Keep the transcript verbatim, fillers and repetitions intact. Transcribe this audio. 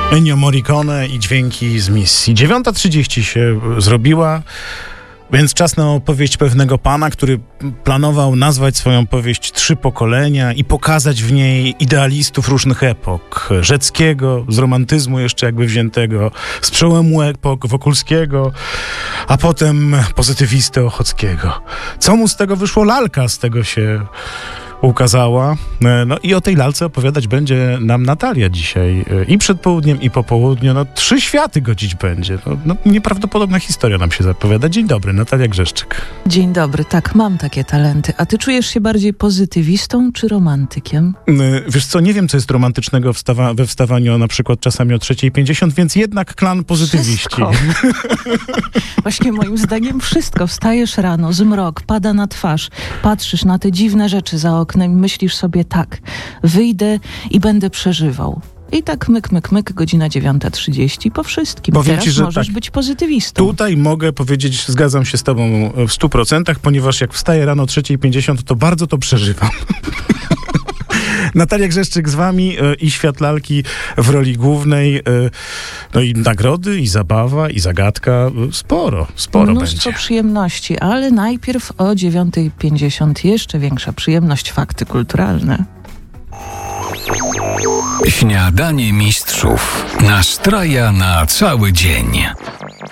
Ennio Morricone i dźwięki z misji. dziewiąta trzydzieści się zrobiła, więc czas na opowieść pewnego pana, który planował nazwać swoją powieść Trzy pokolenia i pokazać w niej idealistów różnych epok. Rzeckiego, z romantyzmu jeszcze jakby wziętego, z przełomu epok Wokulskiego, a potem pozytywistę Ochockiego. Co mu z tego wyszło? Lalka z tego się ukazała. No i o tej lalce opowiadać będzie nam Natalia dzisiaj. I przed południem, i po południu. No trzy światy godzić będzie. No, no nieprawdopodobna historia nam się zapowiada. Dzień dobry, Natalia Grzeszczyk. Dzień dobry, tak, mam takie talenty. A ty czujesz się bardziej pozytywistą czy romantykiem? Wiesz co, nie wiem, co jest romantycznego wstawa- we wstawaniu na przykład czasami o trzeciej pięćdziesiąt, więc jednak klan pozytywiści. Właśnie moim zdaniem wszystko. Wstajesz rano, zmrok, pada na twarz, patrzysz na te dziwne rzeczy za oknem i myślisz sobie tak, wyjdę i będę przeżywał. I tak myk, myk, myk, godzina dziewiąta trzydzieści po wszystkim. Powiem Teraz ci, że możesz tak, być pozytywistą. Tutaj mogę powiedzieć, zgadzam się z tobą w stu procentach, ponieważ jak wstaję rano o trzeciej pięćdziesiąt, to bardzo to przeżywam. Natalia Grzeszczyk z wami y, i świat lalki w roli głównej. Y, no i nagrody, i zabawa, i zagadka. Y, sporo, sporo Mnóstwo będzie. przyjemności, ale najpierw o dziewiąta pięćdziesiąt jeszcze większa przyjemność, fakty kulturalne. Śniadanie mistrzów nastraja na cały dzień.